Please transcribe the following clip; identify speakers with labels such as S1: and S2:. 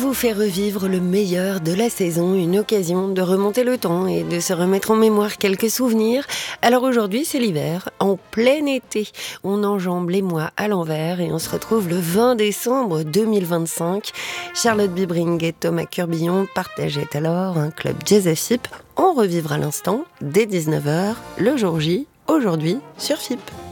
S1: vous fait revivre le meilleur de la saison, une occasion de remonter le temps et de se remettre en mémoire quelques souvenirs. Alors aujourd'hui, c'est l'hiver, en plein été. On enjambe les mois à l'envers et on se retrouve le 20 décembre 2025. Charlotte Bibring et Thomas Curbillon partageaient alors un club jazz à FIP. On revivra l'instant dès 19h, le jour J, aujourd'hui sur FIP.